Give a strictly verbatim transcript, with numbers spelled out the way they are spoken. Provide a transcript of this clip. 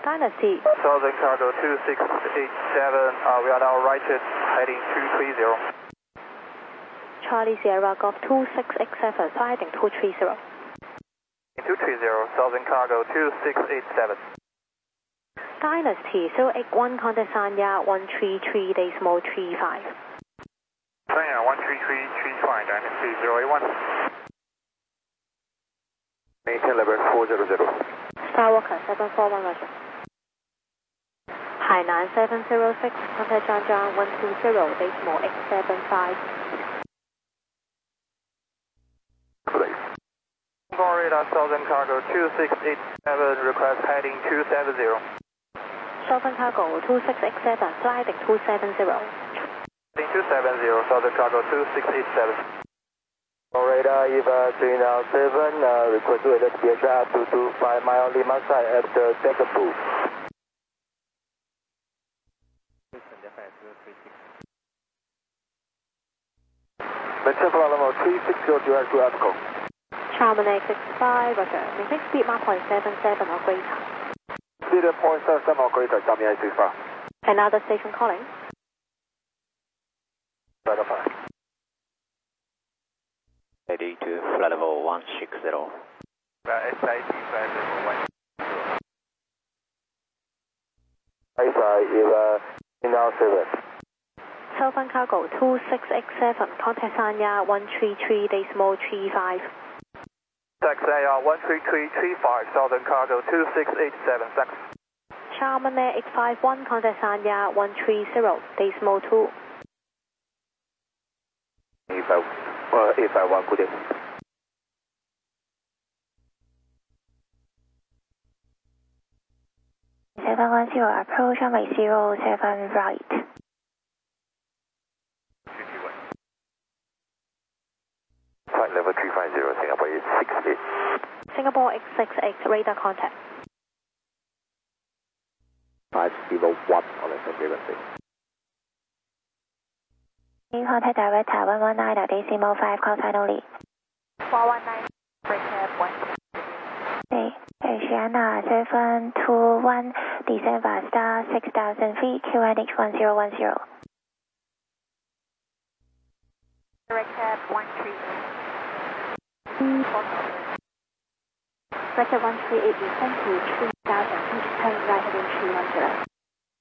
Dynasty. Southern Cargo two six eight seven, uh, we are now righted, heading two three zero. Charlie Sierra Golf two six eight seven, heading two three zero. two three zero, Southern Cargo two six eight seven. Dynasty zero eight one, contact Sanya one three three decimal three five. Sanya one three three three five, Dynasty zero eight one. Maintain level four zero zero. Skywalker seven four one, Roger. Hainan seven zero six, contact Zhangjiang one two zero, decimal eight seven five. Florida Southern Cargo two six eight seven, request heading two seven zero. Southern Cargo two six eight seven, sliding two seven zero. Heading two seven zero, Southern Cargo two six eight seven. Florida Eva three nine seven, uh, request to alert P H R two two five mile Lima side after Decapool. Maintain flight level three six zero, direct to Africa. Charman eight six five, Roger. Maintain speed mark point seven seven or greater. Speed point seven seven or greater, Charman eight six five. Another station calling. Flight level. Ready to flight level one six zero. S I T flight level one six zero. Alpha Eva three nine seven. Southern Cargo two six eight seven, contact Sanya one three three decimal three five. Sanya one three three three five, Southern Cargo two six eight seven, thanks. Charman eight five one, contact Sanya one three zero, decimal two. eight five one, good day. seven one zero, approach runway zero seven right. Flight level three five zero, Singapore eight six eight. Singapore eight six eight, radar contact. five zero one on the same frequency. In contact director one one nine decimal five, call sign only. one one nine, break up one. Hey, Asiana seven two one, December star six thousand feet, Q N H one zero one zero. Direct cab one three eight. Record one three eight, descend to three thousand feet, turn right heading three one zero.